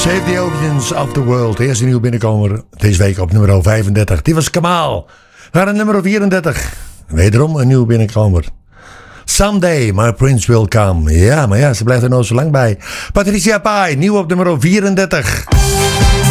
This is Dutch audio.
Save the Oceans of the World. De eerste nieuwe binnenkomer deze week op nummer 35. Die was Kamal. Naar nummer 34. Wederom een nieuwe binnenkomer. Someday my prince will come. Ja, maar ja, ze blijft er nooit zo lang bij. Patricia Pai, nieuw op nummer 34.